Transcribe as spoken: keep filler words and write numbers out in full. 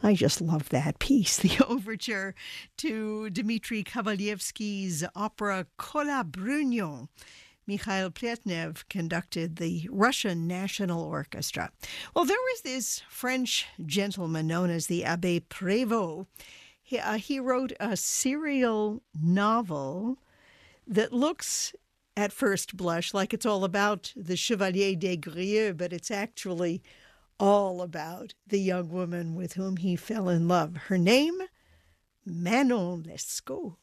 I just love that piece, the overture to Dmitri Kavalevsky's opera Kola Brunyon. Mikhail Pletnev conducted the Russian National Orchestra. Well, there was this French gentleman known as the Abbé Prévost. He, uh, he wrote a serial novel that looks at first blush like it's all about the Chevalier des Grieux, but it's actually all about the young woman with whom he fell in love. Her name, Manon Lescaut.